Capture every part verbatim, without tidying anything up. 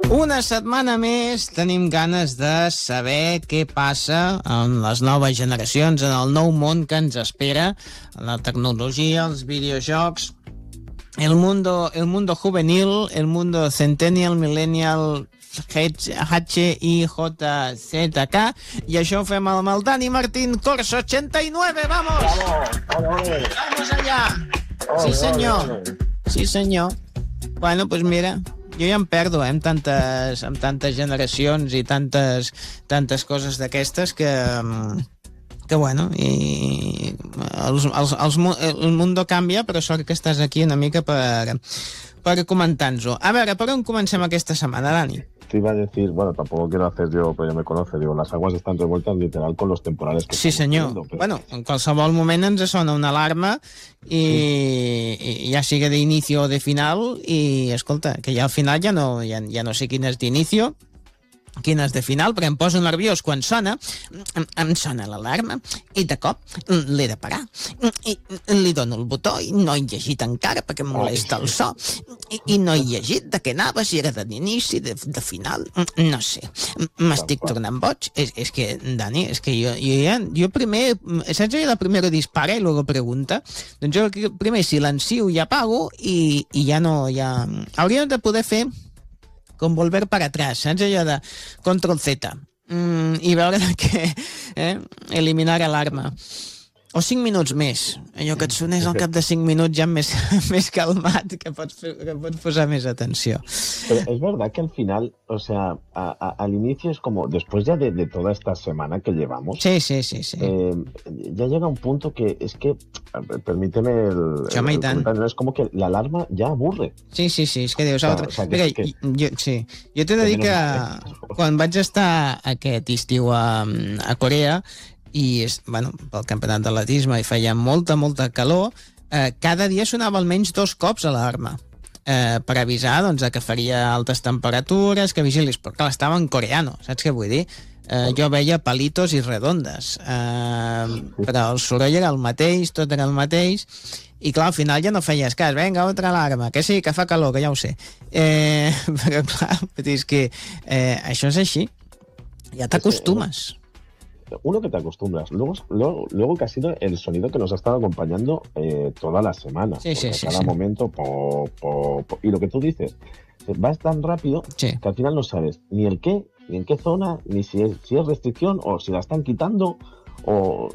Una setmana més tenim ganes de saber què passa amb les noves generacions, en el nou món que ens espera, la tecnologia, els videojocs, el mundo, el mundo juvenil, el mundo centennial, millennial, H I J Z K, i això ho fem amb el Dani Martín Corso ochenta y nueve. ¡Vamos! ¡Vamos! ¡Vamos allá! Sí, senyor. Sí, senyor. Bueno, pues mira, jo ja em perdo, eh, amb tantes, amb tantes generacions i tantes, tantes coses d'aquestes que... que bueno, i els, els, els, el mundo canvia, però sort que estàs aquí una mica per, per comentar-nos-ho. A veure, per on comencem aquesta setmana, Dani? Te iba a decir, bueno, tampoco quiero hacer yo, pero ya me conoce, digo, las aguas están revueltas literal con los temporales que sí, senyor. Teniendo, pero... Bueno, en qualsevol moment ens sona una alarma i, sí. i ja sigui d'inicio o de final, i escolta, que ja al final ja no, ja, ja no sé quin és d'inicio, quin és de final, perquè em poso nerviós quan sona, em, em sona l'alarma i de cop l'he de parar i, i li dono el botó i no he llegit encara perquè em molesta el so i, i no he llegit de què anava, si era d'inici, de, de final, no sé, m'estic tornant boig. És, és que, Dani, és que jo, jo, ja, jo primer, saps allò de primero dispara i luego pregunta? Doncs jo primer silencio i apago i, i ja no, ja... Hauríem de poder fer com volver para atrás, saps allò de control Z, mm, i veure que eh, eliminar alarma. O cinc minuts més, allò que et sonés al cap de cinc minuts ja més, més calmat, que pots, que pots posar més atenció. Pero es verdad que al final, o sea, a, a, al inicio es como, después ya de, de toda esta semana que llevamos, sí, sí, sí, sí. Eh, ya llega un punto que es que, permíteme el, el, el comentario, es como que la alarma ya aburre. Sí, sí, sí, és que dius... O sea, altre... o sea, que Mira, és que... jo, sí, jo t'he de dir que quan vaig estar aquest estiu a, a Corea, i és, bueno, pel campionat d'atletisme i feia molta, molta calor, eh, cada dia sonava almenys dos cops a l'alarma eh, per avisar, doncs, que faria altes temperatures, que vigilis, però clar, estava en coreano, saps què vull dir? Eh, jo veia palitos i redondes, eh, però el soroll era el mateix, tot era el mateix, i clar, al final ja no feies cas, vinga, altra alarma, que sí, que fa calor, que ja ho sé. Eh, però clar, és que eh, això és així, ja t'acostumes. Uno que te acostumbras, luego, luego, luego que ha sido el sonido que nos ha estado acompañando eh, toda la semana. Sí, sí, sí, cada sí. momento, po, po, po, y lo que tú dices, vas tan rápido sí. que al final no sabes ni el qué, ni en qué zona, ni si es, si es restricción o si la están quitando, o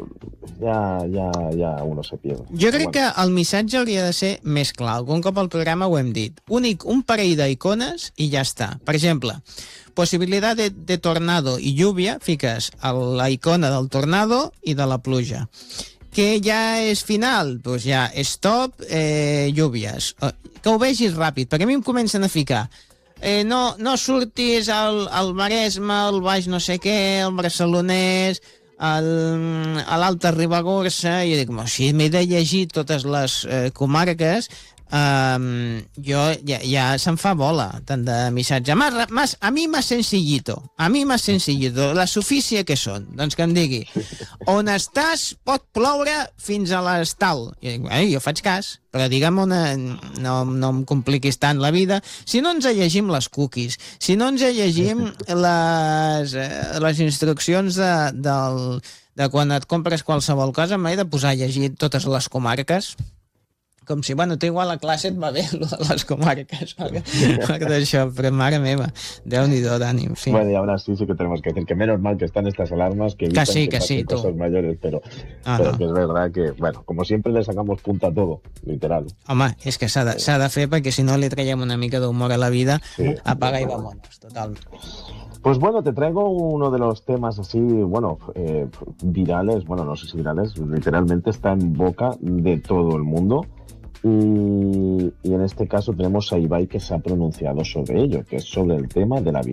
ja, ja, ja uno se pierde. Jo crec bueno. que el missatge hauria de ser més clar. Algun cop al programa ho hem dit. Únic, un parell d'icones i ja està. Per exemple, possibilitat de, de tornado i lluvia, fiques la icona del tornado i de la pluja. Que ja és final, doncs ja, stop, eh, lluvies. Que ho vegis ràpid, perquè a mi em comencen a ficar eh, no, no surtis al, al Maresme, al Baix no sé què, al Barcelonès, al, a l'Alta Ribagorça, i jo dic, si m'he de llegir totes les eh, comarques, Um, jo ja, ja se'm fa bola tant de missatge. Mas, mas, a mi más sencillito, a mi más sencillito, la sufícia que són, doncs que em digui on estàs pot ploure fins a l'estal. I dic, eh, jo faig cas, però digue'm una, no, no em compliquis tant la vida. Si no ens llegim les cookies, si no ens llegim les, les instruccions de, del, de quan et compres qualsevol cosa, m'he de posar a llegir totes les comarques, com si, bueno, té igual a classe et va bé les comarques, per d'això, però mare meva, Déu-n'hi-do, Dani, en fi. Bueno, y ahora sí, sí que tenemos que decir que menos mal que están estas alarmas que evitan que, sí, que, que pasen sí, cosas tú. mayores, pero, ah, pero no. que es verdad que, bueno, como siempre le sacamos punta a todo, literal. Home, és que s'ha de, s'ha de fer perquè si no li traiem una mica d'humor a la vida, sí, apaga i vámonos, totalment. Pues bueno, te traigo uno de los temas así, bueno, eh, virales, bueno, no sé si virales, literalmente está en boca de todo el mundo. Y, y en este caso tenemos a Ibai que se ha pronunciado sobre ello, que es sobre el tema de la vivienda.